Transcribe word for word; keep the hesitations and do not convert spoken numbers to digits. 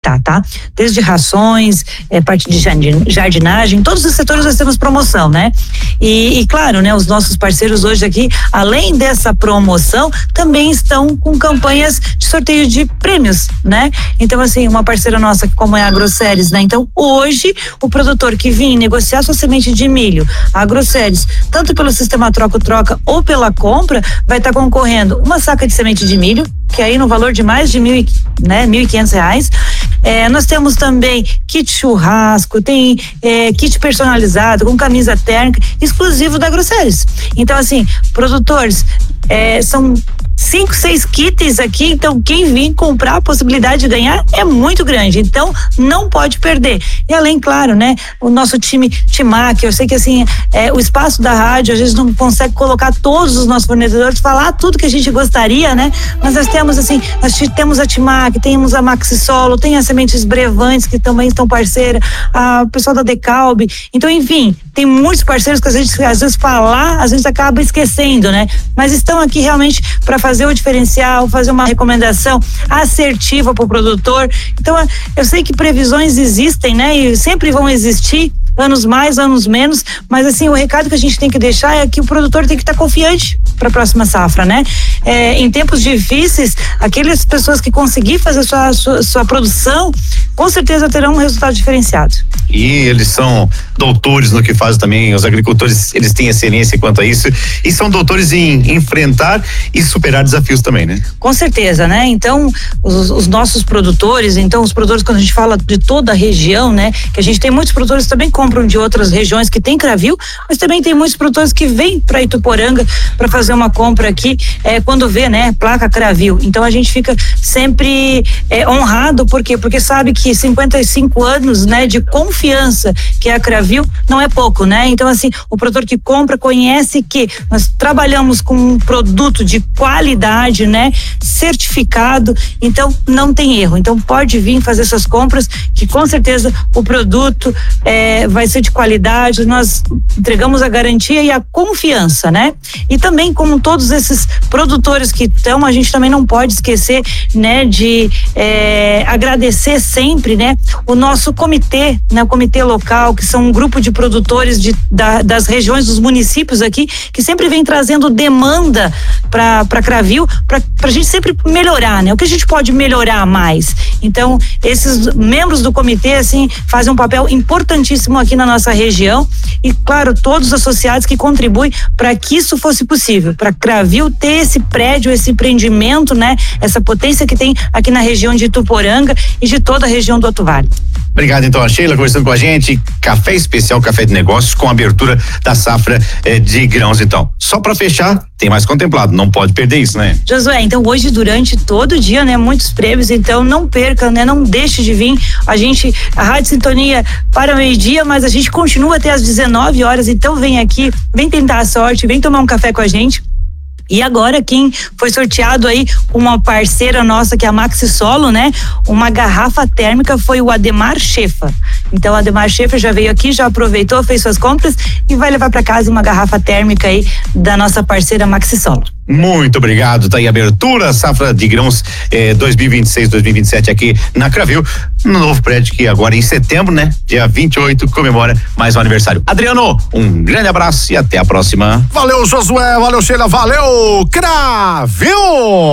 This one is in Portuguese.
aproveitar, tá? Desde rações, é, parte de jardinagem, todos os setores nós temos promoção, né? E, e claro, né? Os nossos parceiros hoje aqui, além dessa promoção, também estão com campanhas de sorteio de prêmios, né? Então, assim, uma parceira nossa como é a Agroceres, né? Então, hoje, o produtor que vir negociar sua semente de milho, a Agroceres, tanto pelo sistema troca-troca ou pela compra, vai estar tá concorrendo uma saca de semente de milho, que aí no valor de mais de mil, né, mil e quinhentos reais. É, nós temos também kit churrasco, tem é, kit personalizado com camisa térmica, exclusivo da Agroceres. Então, assim, produtores, é, são cinco, seis kits aqui, então quem vir comprar, a possibilidade de ganhar é muito grande, então não pode perder. E além, claro, né, o nosso time Timac, eu sei que assim, é, o espaço da rádio, a gente não consegue colocar todos os nossos fornecedores, falar tudo que a gente gostaria, né, mas nós temos assim, nós temos a Timac, temos a Maxi Solo, tem as sementes Brevantes, que também estão parceira, a pessoal da Decalb, então enfim, tem muitos parceiros que a gente, às vezes falar, às vezes acaba esquecendo, né, mas estão aqui realmente para fazer fazer o diferencial, fazer uma recomendação assertiva para o produtor. Então, eu sei que previsões existem, né? E sempre vão existir, anos mais, anos menos, mas assim, o recado que a gente tem que deixar é que o produtor tem que estar confiante para a próxima safra, né? É, em tempos difíceis, aquelas pessoas que conseguir fazer sua, sua, sua produção, com certeza terão um resultado diferenciado. E eles são doutores no que fazem também, os agricultores, eles têm excelência quanto a isso, e são doutores em enfrentar e superar desafios também, né? Com certeza, né? Então, os, os nossos produtores, então os produtores, quando a gente fala de toda a região, né? Que a gente tem muitos produtores que também compram de outras regiões que tem cravil, mas também tem muitos produtores que vêm para Ituporanga para fazer uma compra aqui, é, quando vê, né? Placa cravil. Então a gente fica sempre é, honrado, por quê? Porque sabe que cinquenta e cinco anos, né? De confiança que é a cravil não é pouco, né? Então assim, o produtor que compra conhece que nós trabalhamos com um produto de qualidade, né? Certificado, então não tem erro. Então pode vir fazer suas compras, que com certeza o produto é, vai ser de qualidade, nós entregamos a garantia e a confiança, né? E também, como todos esses produtores que estão, a gente também não pode esquecer, né? De é, agradecer sempre, né? O nosso comitê, né? O comitê local, que são um grupo de produtores de, da, das regiões, dos municípios aqui, que sempre vem trazendo demanda para para cravil, para a gente sempre melhorar, né? O que a gente pode melhorar mais? Então, esses membros do comitê, assim, fazem um papel importantíssimo aqui na nossa região e, claro, todos os associados que contribuem para que isso fosse possível, para Cravil ter esse prédio, esse empreendimento, né? Essa potência que tem aqui na região de Ituporanga e de toda a região do Alto Vale. Obrigado, então, a Sheila conversando com a gente, café especial, café de negócios, com abertura da safra eh, de grãos, então. Só para fechar, tem mais contemplado, não pode perder isso, né? Josué, então hoje durante todo o dia, né, muitos prêmios, então não perca, né, não deixe de vir, a gente, a Rádio Sintonia para meio-dia, mas a gente continua até às dezenove horas, então vem aqui, vem tentar a sorte, vem tomar um café com a gente. E agora quem foi sorteado aí, uma parceira nossa que é a Maxi Solo, né? Uma garrafa térmica foi o Ademar Schefa. Então o Ademar Schefa já veio aqui, já aproveitou, fez suas compras e vai levar para casa uma garrafa térmica aí da nossa parceira Maxi Solo. Muito obrigado, tá aí a abertura, safra de grãos eh, dois mil e vinte e seis, dois mil e vinte e sete aqui na Cravil, no novo prédio que agora em setembro, né? Dia vinte e oito, comemora mais um aniversário. Adriano, um grande abraço e até a próxima. Valeu, Josué, valeu, Sheila, valeu, Cravil!